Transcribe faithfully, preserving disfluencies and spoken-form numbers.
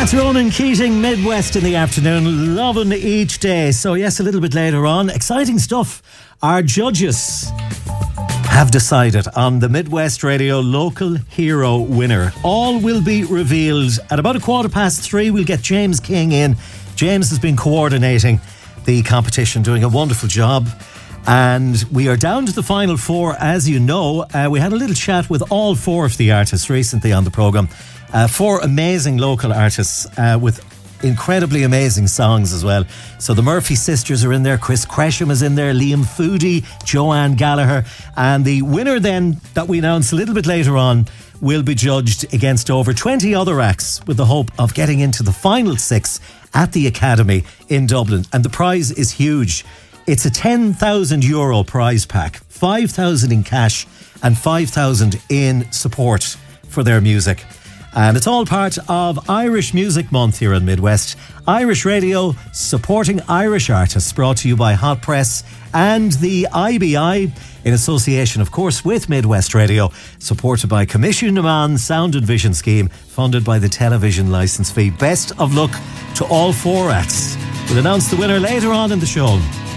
That's Ronan Keating, Midwest in the afternoon, loving each day. So yes, a little bit later on, exciting stuff. Our judges have decided on the Midwest Radio Local Hero winner. All will be revealed at about a quarter past three. We'll get James King in. James has been coordinating the competition, doing a wonderful job. And we are down to the final four, as you know. Uh, we had a little chat with all four of the artists recently on the programme. Uh, four amazing local artists uh, with incredibly amazing songs as well. So the Murphy sisters are in there, Chris Cresham is in there, Liam Foodie, Joanne Gallagher. And the winner then, that we announce a little bit later on, will be judged against over twenty other acts with the hope of getting into the final six at the Academy in Dublin. And the prize is huge. It's a ten thousand euro prize pack, five thousand in cash and five thousand in support for their music. And it's all part of Irish Music Month here in Midwest. Irish Radio supporting Irish artists, brought to you by Hot Press and the I B I, in association, of course, with Midwest Radio, supported by Commission Naman Sound and Vision Scheme, funded by the Television Licence Fee. Best of luck to all four acts. We'll announce the winner later on in the show.